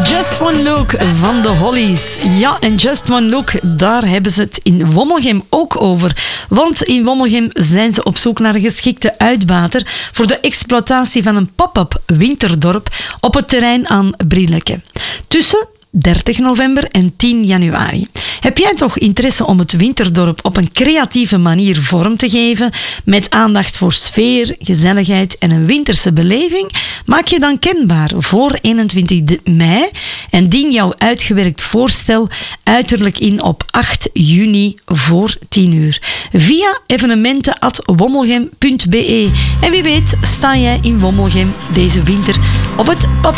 Just One Look van de Hollies. Ja, en Just One Look, daar hebben ze het in Wommelgem ook over. Want in Wommelgem zijn ze op zoek naar een geschikte uitbater voor de exploitatie van een pop-up winterdorp op het terrein aan Brieleke. Tussen 30 november en 10 januari. Heb jij toch interesse om het winterdorp op een creatieve manier vorm te geven, met aandacht voor sfeer, gezelligheid en een winterse beleving? Maak je dan kenbaar voor 21 mei en dien jouw uitgewerkt voorstel uiterlijk in op 8 juni voor 10 uur. Via evenementen@wommelgem.be. En wie weet sta jij in Wommelgem deze winter op het pop-up